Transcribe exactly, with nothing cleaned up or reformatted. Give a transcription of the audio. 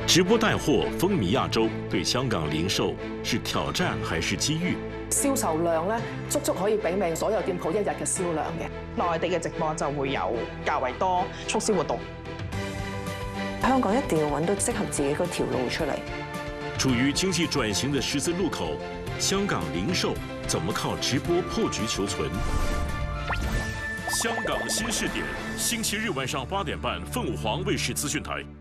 直播帶貨風靡亞洲，對香港零售是挑戰還是機遇？ 銷售量咧，足足可以媲美所有店鋪一日嘅銷量嘅。 內地嘅直播就會有較為多促銷活動。 香港一定要揾到適合自己嗰條路出嚟。 處於經濟轉型的十字路口，香港零售怎麼靠直播破局求存？香港新視點，星期日晚上八點半，鳳凰衛視資訊台。